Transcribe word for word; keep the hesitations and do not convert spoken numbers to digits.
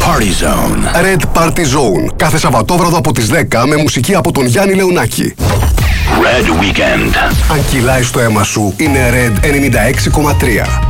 Party Zone. Red Party Zone. Κάθε Σαββατόβραδο από τις δέκα με μουσική από τον Γιάννη Λεωνάκη. Red Weekend. Αν κυλάει στο αίμα σου, είναι Red ενενήντα έξι κόμμα τρία.